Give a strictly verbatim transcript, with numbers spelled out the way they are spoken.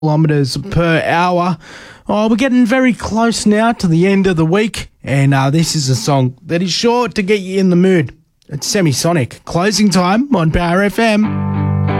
kilometres per hour. Oh, we're getting very close now to the end of the week, and uh, this is a song that is sure to get you in the mood. It's Semisonic. Closing time on Power F M.